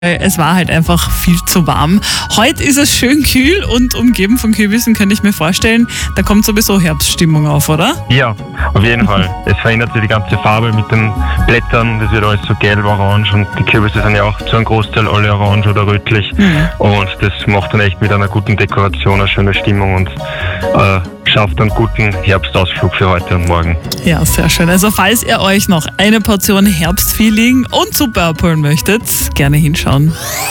Es war halt einfach viel zu warm. Heute ist es schön kühl und umgeben von Kürbissen, könnte ich mir vorstellen. Da kommt sowieso Herbststimmung auf, oder? Ja, auf jeden Fall. Es verändert sich die ganze Farbe mit den Blättern. Das wird alles so gelb, orange und die Kürbisse sind ja auch zu einem Großteil alle orange oder rötlich. Und das macht dann echt mit einer guten Dekoration eine schöne Stimmung und schafft einen guten Herbstausflug für heute und morgen. Ja, sehr schön. Also falls ihr euch noch eine Portion Herbstfeeling und Suppe abholen möchtet, gerne hinschauen.